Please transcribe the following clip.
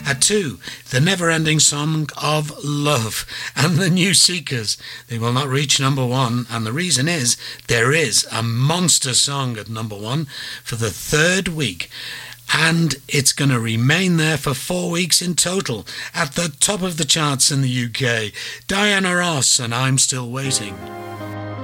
At 2, The Never-Ending Song of Love and The New Seekers. They will not reach number 1, and the reason is there is a monster song at number 1 for the 3rd week. And it's going to remain there for 4 weeks in total at the top of the charts in the UK. Diana Ross and I'm Still Waiting.